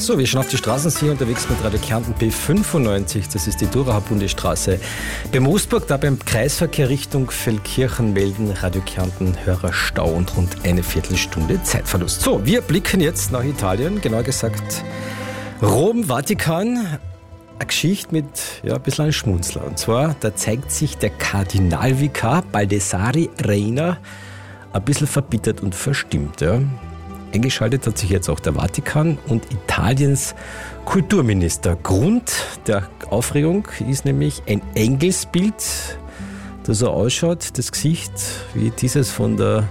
So, wir schauen auf die Straßen, hier unterwegs mit Radio Kärnten B95, das ist die Durauer-Bundesstraße. Bei Moosburg, da beim Kreisverkehr Richtung Feldkirchen melden Radio Kärnten Hörerstau und rund eine Viertelstunde Zeitverlust. So, wir blicken jetzt nach Italien, genauer gesagt Rom, Vatikan. Eine Geschichte mit ein bisschen einem Schmunzler. Und zwar, da zeigt sich der Kardinalvikar Baldassare Reina ein bisschen verbittert und verstimmt. Ja. Eingeschaltet hat sich jetzt auch der Vatikan und Italiens Kulturminister. Grund der Aufregung ist nämlich ein Engelsbild, das so ausschaut, das Gesicht wie dieses von der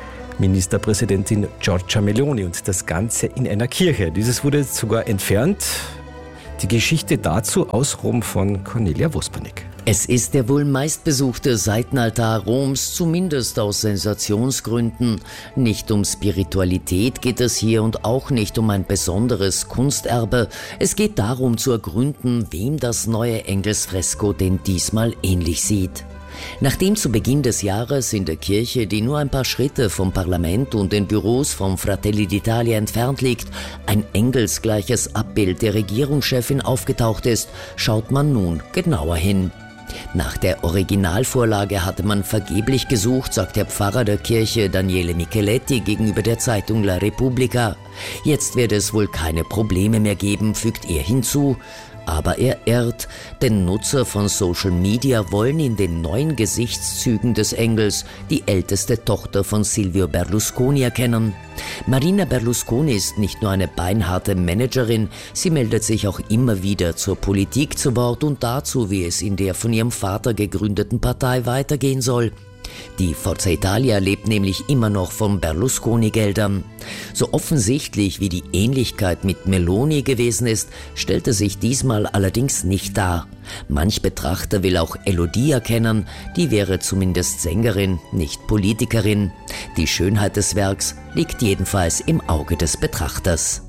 Ministerpräsidentin Giorgia Meloni und das Ganze in einer Kirche. Dieses wurde jetzt sogar entfernt. Die Geschichte dazu aus Rom von Cornelia Wospanik. Es ist der wohl meistbesuchte Seitenaltar Roms, zumindest aus Sensationsgründen. Nicht um Spiritualität geht es hier und auch nicht um ein besonderes Kunsterbe. Es geht darum zu ergründen, wem das neue Engelsfresko denn diesmal ähnlich sieht. Nachdem zu Beginn des Jahres in der Kirche, die nur ein paar Schritte vom Parlament und den Büros von Fratelli d'Italia entfernt liegt, ein engelsgleiches Abbild der Regierungschefin aufgetaucht ist, schaut man nun genauer hin. Nach der Originalvorlage hatte man vergeblich gesucht, sagt der Pfarrer der Kirche Daniele Micheletti gegenüber der Zeitung La Repubblica. Jetzt wird es wohl keine Probleme mehr geben, fügt er hinzu. Aber er irrt, denn Nutzer von Social Media wollen in den neuen Gesichtszügen des Engels die älteste Tochter von Silvio Berlusconi erkennen. Marina Berlusconi ist nicht nur eine beinharte Managerin, sie meldet sich auch immer wieder zur Politik zu Wort und dazu, wie es in der von ihrem Vater gegründeten Partei weitergehen soll. Die Forza Italia lebt nämlich immer noch von Berlusconi-Geldern. So offensichtlich wie die Ähnlichkeit mit Meloni gewesen ist, stellte sich diesmal allerdings nicht dar. Manch Betrachter will auch Elodie erkennen, die wäre zumindest Sängerin, nicht Politikerin. Die Schönheit des Werks liegt jedenfalls im Auge des Betrachters.